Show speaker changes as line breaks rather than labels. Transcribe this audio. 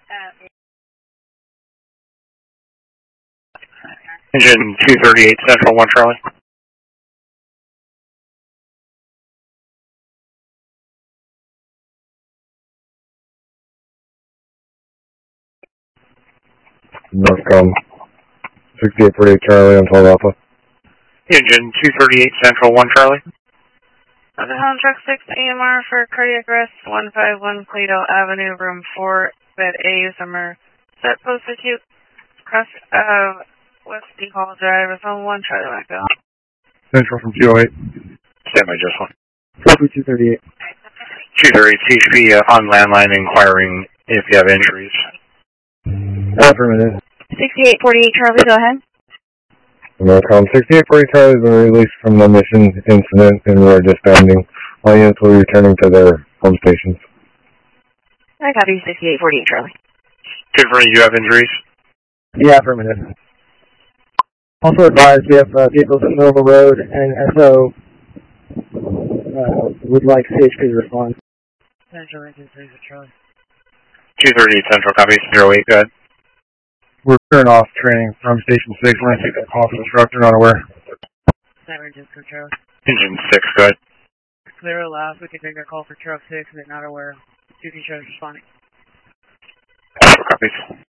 Engine 238 Central 1 Charlie.
Northcom 6848 Charlie on 12 Alpha.
Engine 238 Central 1 Charlie.
Helm Truck 6 AMR for cardiac arrest 151 Plato Avenue, room 4, bed A, summer set post acute. Cross West D Hall Drive, phone 1 Charlie Echo.
Central from 208.
Stand by just one.
238.
238 CHP on landline inquiring if you have injuries.
Affirmative.
6848 Charlie, go ahead.
Northcom 6848 Charlie has been released from the mission incident and we are disbanding. All units will be returning to their home stations.
I copy 6848 Charlie.
Confirming you have injuries?
Yeah, affirmative. Also advised we have vehicles in the middle of the road and SO would like CHP to respond.
Central Engine 3 Charlie.
238 Central, copy 08, go ahead.
We're turning off training from Station 6. We're going to take that call from instructor, not aware.
Cyber Engine 2 Charlie.
Engine 6, go ahead.
Clear allows, we can take our call for truck 6, but not aware. 2 Charlie responding.
Copies.